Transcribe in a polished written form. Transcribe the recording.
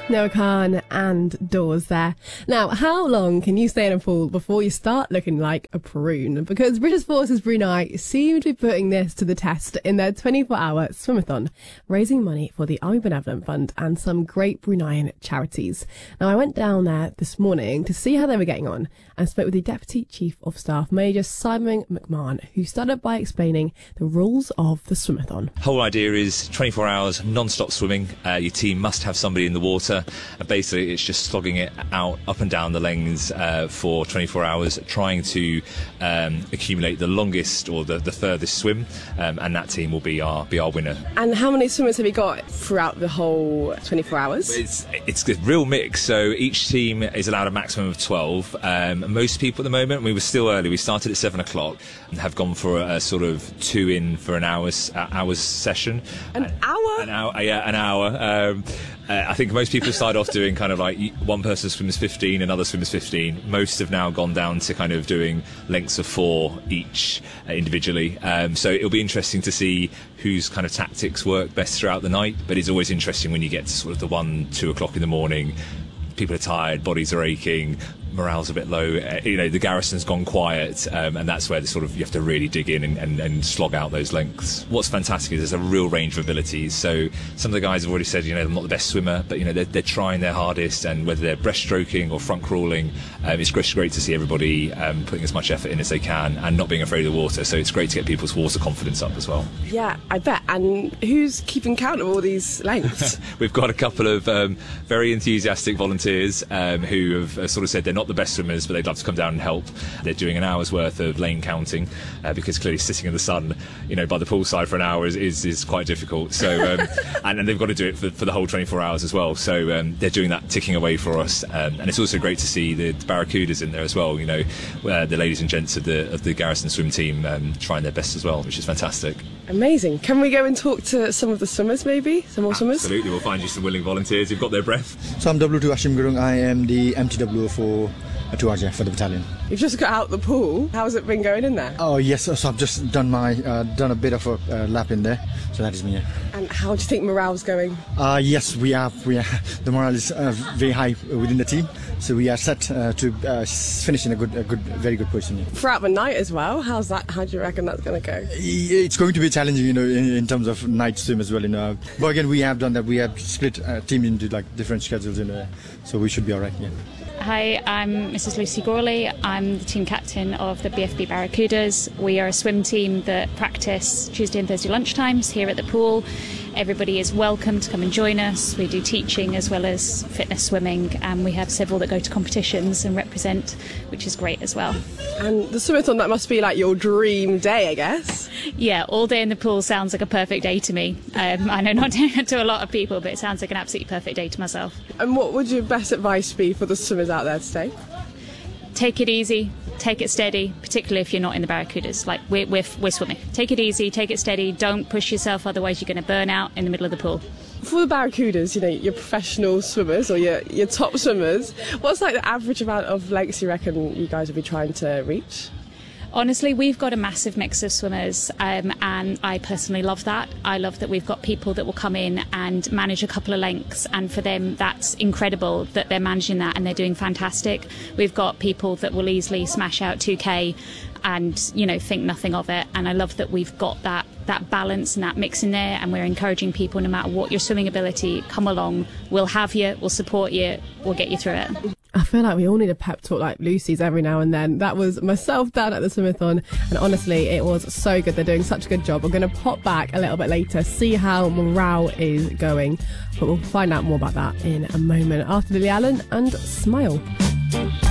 Noah Khan and Doors there. Now, how long can you stay in a pool before you start looking like a prune? Because British Forces Brunei seem to be putting this to the test in their 24-hour swimathon, raising money for the Army Benevolent Fund and some great Bruneian charities. Now, I went down there this morning to see how they were getting on and spoke with the Deputy Chief of Staff, Major Simon McMahon, who started by explaining the rules of the swimathon. The whole idea is 24 hours non-stop swimming. Your team must have somebody in the water. And basically it's just slogging it out up and down the lanes for 24 hours, trying to accumulate the longest or the furthest swim, and that team will be our winner. And how many swimmers have you got throughout the whole 24 hours? It's a real mix, so each team is allowed a maximum of 12. Most people at the moment, we were still early, we started at 7 o'clock and have gone for a sort of 2 in for an hour's session. An hour? An hour. I think most people start off doing kind of like one person swims 15, another swims 15. Most have now gone down to kind of doing lengths of 4 each individually. So it'll be interesting to see whose kind of tactics work best throughout the night. But it's always interesting when you get to sort of the 1-2 o'clock in the morning. People are tired, bodies are aching, morale's a bit low, the garrison's gone quiet, and that's where you have to really dig in and slog out those lengths. What's fantastic is there's a real range of abilities. So some of the guys have already said, I'm not the best swimmer, but they're trying their hardest, and whether they're breaststroking or front crawling, it's great to see everybody putting as much effort in as they can and not being afraid of the water. So it's great to get people's water confidence up as well. Yeah, I bet. And who's keeping count of all these lengths? We've got a couple of very enthusiastic volunteers who have sort of said they're not the best swimmers, but they'd love to come down and help. They're doing an hour's worth of lane counting because clearly sitting in the sun, by the poolside for an hour is quite difficult. So and they've got to do it for the whole 24 hours as well. So they're doing that, ticking away for us, and it's also great to see the Barracudas in there as well. The ladies and gents of the Garrison swim team trying their best as well, which is fantastic. Amazing. Can we go and talk to some of the swimmers, maybe? Some more swimmers? Absolutely. We'll find you some willing volunteers who've got their breath. So I'm W2 Ashim Gurung. I am the MTW for Tuaja for the battalion. You've just got out the pool. How's it been going in there? Oh yes, so I've just done a bit of a lap in there. So that is me. Yeah. And how do you think morale's going? Yes, we are. The morale is very high within the team. So we are set to finish in a very good position. Yeah. Throughout the night as well. How's that? How do you reckon that's going to go? It's going to be challenging, in terms of night swim as well. But again, we have done that. We have split team into different schedules, so we should be all right. Yeah. Hi, I'm Mrs. Lucy Gawley. I'm the team captain of the BFB Barracudas. We are a swim team that practice Tuesday and Thursday lunchtimes here at the pool. Everybody is welcome to come and join us. We do teaching as well as fitness swimming, and we have several that go to competitions and represent, which is great as well. And the swimathon, that must be like your dream day, I guess? Yeah, all day in the pool sounds like a perfect day to me. I know not to a lot of people, but it sounds like an absolutely perfect day to myself. And what would your best advice be for the swimmers out there today? Take it easy, take it steady, particularly if you're not in the Barracudas. We're swimming. Take it easy, take it steady, don't push yourself, otherwise you're going to burn out in the middle of the pool. For the Barracudas, your professional swimmers or your top swimmers, what's the average amount of lengths you reckon you guys will be trying to reach? Honestly, we've got a massive mix of swimmers, and I personally love that. I love that we've got people that will come in and manage a couple of lengths, and for them that's incredible that they're managing that and they're doing fantastic. We've got people that will easily smash out 2K and think nothing of it, and I love that we've got that balance and that mix in there, and we're encouraging people, no matter what your swimming ability, come along, we'll have you, we'll support you, we'll get you through it. I feel like we all need a pep talk like Lucy's every now and then. That was myself down at the swimathon, and honestly it was so good. They're doing such a good job. I'm going to pop back a little bit later, see how morale is going, but we'll find out more about that in a moment after Lily Allen and Smile.